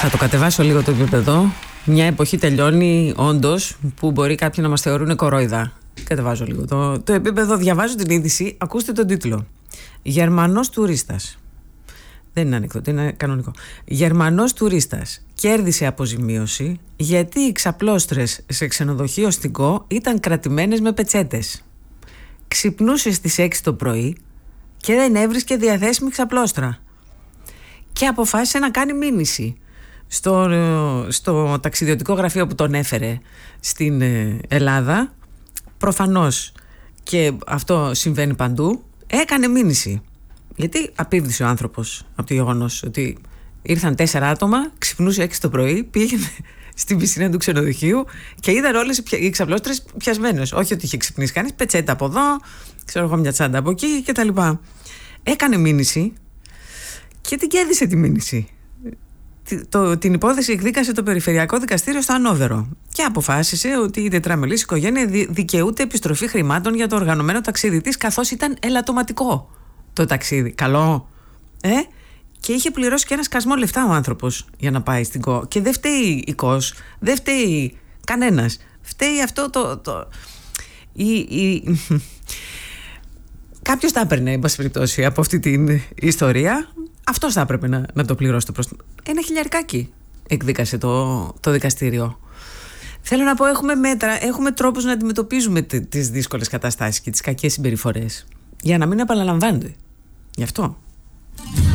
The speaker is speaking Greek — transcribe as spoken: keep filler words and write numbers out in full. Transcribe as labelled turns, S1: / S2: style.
S1: Θα το κατεβάσω λίγο το επίπεδο. Μια εποχή τελειώνει, όντως, που μπορεί κάποιοι να μας θεωρούν κορόιδα. Κατεβάζω λίγο το, το επίπεδο, διαβάζω την είδηση. Ακούστε τον τίτλο. Γερμανός τουρίστας. Δεν είναι ανεκδοτή, είναι κανονικό. Γερμανός τουρίστας κέρδισε αποζημίωση γιατί οι ξαπλώστρες σε ξενοδοχείο στην Κο ήταν κρατημένες με πετσέτες. Ξυπνούσε στις έξι το πρωί και δεν έβρισκε διαθέσιμη ξαπλώστρα. Και αποφάσισε να κάνει μήνυση στο, στο ταξιδιωτικό γραφείο που τον έφερε στην Ελλάδα. Προφανώς, και αυτό συμβαίνει παντού, έκανε μήνυση. Γιατί απίβδησε ο άνθρωπος από το γεγονός ότι ήρθαν τέσσερα άτομα, ξυπνούσε έξι το πρωί, πήγαινε στην πισίνα του ξενοδοχείου και είδαν όλες οι ξαπλώστρες πιασμένες. Όχι ότι είχε ξυπνήσει κανείς, πετσέτα από εδώ, ξέρω εγώ μια τσάντα από εκεί κτλ. Έκανε μήνυση και την κέρδισε τη μήνυση. Το, την υπόθεση εκδίκασε το Περιφερειακό Δικαστήριο στο Ανόβερο και αποφάσισε ότι η τετραμελής οικογένεια δικαιούται επιστροφή χρημάτων για το οργανωμένο ταξίδι της, καθώς ήταν ελαττωματικό το ταξίδι. Καλό, ε? Και είχε πληρώσει και ένα σκασμό λεφτά ο άνθρωπος για να πάει στην Κο. Και δεν φταίει η Κος, δεν φταίει κανένας. Φταίει αυτό το... το η, η... Κάποιος τα έπαιρνε, εν πάση περιπτώσει, από αυτή την ιστορία. Αυτός θα έπρεπε να, να το πληρώσει το πρόστιμο. Ένα χιλιαρικάκι εκδίκασε το, το δικαστήριο. Θέλω να πω, έχουμε μέτρα, έχουμε τρόπους να αντιμετωπίζουμε τις δύσκολες καταστάσεις και τις κακές συμπεριφορές για να μην επαναλαμβάνονται. Γι' αυτό.